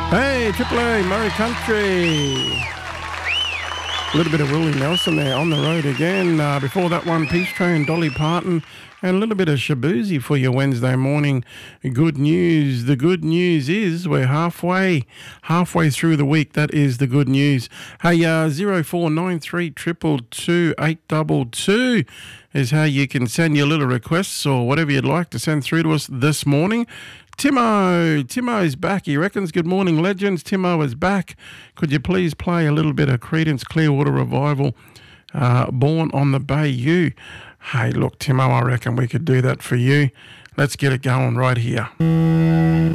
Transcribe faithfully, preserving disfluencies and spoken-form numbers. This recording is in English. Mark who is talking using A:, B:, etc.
A: Hey, Triple A, Murray Country. A little bit of Willie Nelson there, On the Road Again. Uh, before that one, Peace Train, Dolly Parton, and a little bit of Shabuzi for your Wednesday morning. Good news. The good news is we're halfway, halfway through the week. That is the good news. Hey, uh, zero four nine three two two eight two two is how you can send your little requests or whatever you'd like to send through to us this morning. Timo, Timo's back, he reckons. Good morning, legends. Timo is back. Could you please play a little bit of Creedence Clearwater Revival, uh, Born on the Bayou? Hey, look, Timo, I reckon we could do that for you. Let's get it going right here.